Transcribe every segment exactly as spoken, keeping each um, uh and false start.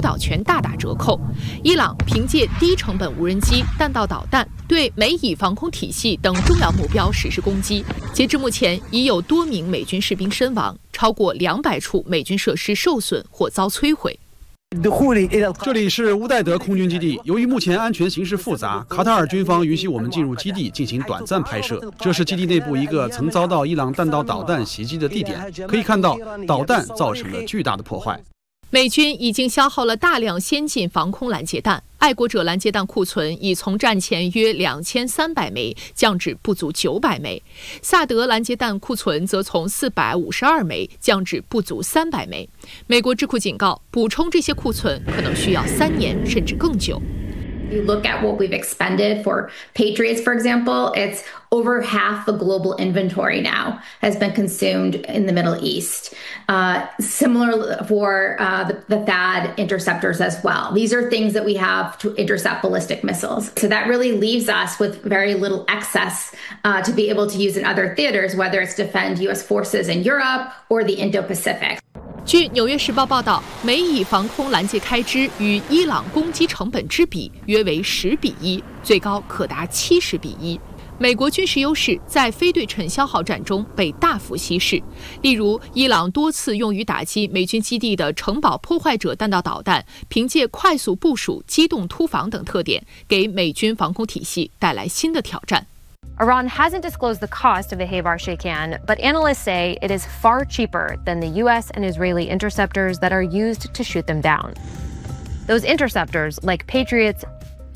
导权大打折扣。伊朗凭借低成本无人机、弹道导弹对美以防空体系等重要目标实施攻击。截至目前，已有多名美军士兵身亡，超过两百处美军设施受损或遭摧毁。 这里是乌代德空军基地。由于目前安全形势复杂，卡塔尔军方允许我们进入基地进行短暂拍摄。这是基地内部一个曾遭到伊朗弹道导弹袭击的地点，可以看到导弹造成了巨大的破坏。 美军已经消耗了大量先进防空拦截弹，爱国者拦截弹库存已从战前约两千三百枚降至不足九百枚，萨德拦截弹库存则从四百五十二枚降至不足三百枚。美国智库警告，补充这些库存可能需要三年甚至更久。 You look at what we've expended for Patriots, for example, it's over half the global inventory now has been consumed in the Middle East. Uh, similar for uh, the, the T H A D interceptors as well. These are things that we have to intercept ballistic missiles. So that really leaves us with very little excess uh, to be able to use in other theaters, whether it's defend U S forces in Europe or the Indo-Pacific. 据《纽约时报》报道，美以防空拦截开支与伊朗攻击成本之比约为十比一，最高可达七十比一。美国军事优势在非对称消耗战中被大幅稀释。例如，伊朗多次用于打击美军基地的城堡破坏者弹道导弹，凭借快速部署、机动突防等特点，给美军防空体系带来新的挑战。 Iran hasn't disclosed the cost of the Haybar Shakan, but analysts say it is far cheaper than the U S and Israeli interceptors that are used to shoot them down. Those interceptors, like Patriots,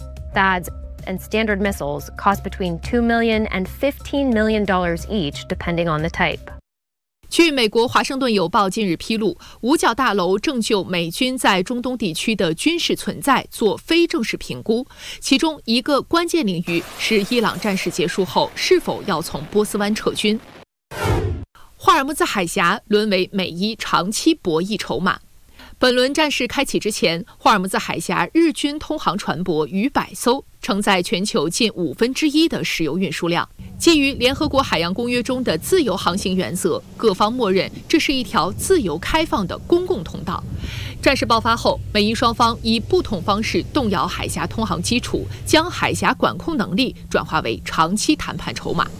T H A Ds, and Standard missiles, cost between two million dollars and fifteen million dollars each, depending on the type. 据美国《华盛顿邮报》近日披露，五角大楼正就美军在中东地区的军事存在做非正式评估，其中一个关键领域是伊朗战事结束后是否要从波斯湾撤军。霍尔木兹海峡沦为美伊长期博弈筹码。本轮战事开启之前，霍尔木兹海峡日均通航船舶逾百艘，承载全球近五分之一的石油运输量。基于联合国海洋公约中的自由航行原则，各方默认这是一条自由开放的公共通道。战事爆发后，美伊双方以不同方式动摇海峡通航基础，将海峡管控能力转化为长期谈判筹码。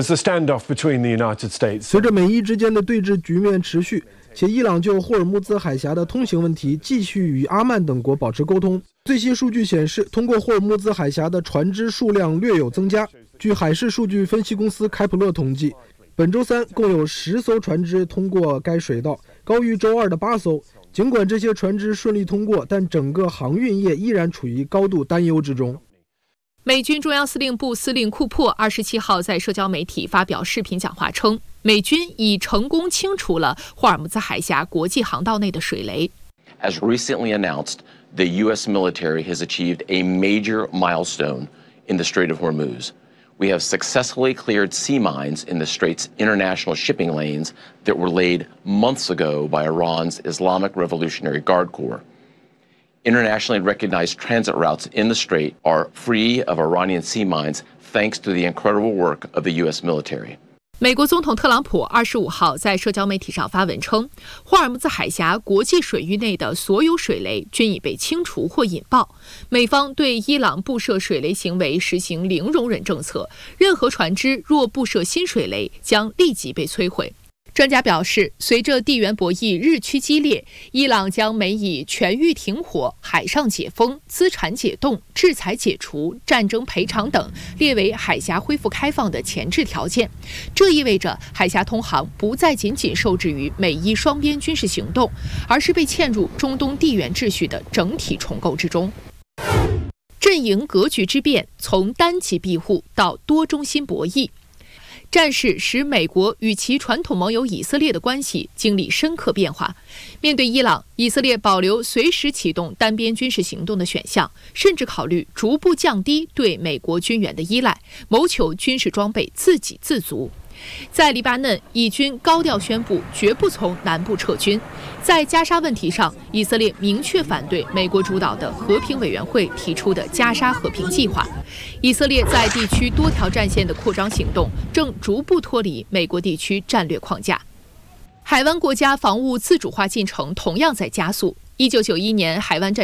随着美伊之间的对峙局面持续，且伊朗就霍尔木兹海峡的通行问题继续与阿曼等国保持沟通。最新数据显示，通过霍尔木兹海峡的船只数量略有增加。据海事数据分析公司开普勒统计，本周三共有十艘船只通过该水道，高于周二的八艘。尽管这些船只顺利通过，但整个航运业依然处于高度担忧之中。 美军中央司令部司令库珀二十七号在社交媒体发表视频讲话称，美军已成功清除了霍尔木兹海峡国际航道内的水雷。 As recently announced, the U S military has achieved a major milestone in the Strait of Hormuz. We have successfully cleared sea mines in the Strait's international shipping lanes that were laid months ago by Iran's Islamic Revolutionary Guard Corps. Internationally recognized transit routes in the Strait are free of Iranian sea mines thanks to the incredible work of the U S military. 美国总统特朗普二十五号在社交媒体上发文称，霍尔木兹海峡国际水域内的所有水雷均已被清除或引爆。美方对伊朗布设水雷行为实行零容忍政策，任何船只若布设新水雷，将立即被摧毁。专家表示，随着地缘博弈日趋激烈，伊朗将美以全域停火、海上解封、资产解冻、制裁解除、战争赔偿等列为海峡恢复开放的前置条件。这意味着海峡通航不再仅仅受制于美伊双边军事行动，而是被嵌入中东地缘秩序的整体重构之中。阵营格局之变，从单极庇护到多中心博弈。战事使美国与其传统盟友以色列的关系经历深刻变化。面对伊朗，以色列保留随时启动单边军事行动的选项，甚至考虑逐步降低对美国军援的依赖，谋求军事装备自给自足。在黎巴嫩，以军高调宣布绝不从南部撤军。在加沙问题上，以色列明确反对美国主导的和平委员会提出的加沙和平计划。以色列在地区多条战线的扩张行动正逐步脱离美国地区战略框架。海湾国家防务自主化进程同样在加速。一九九一年海湾战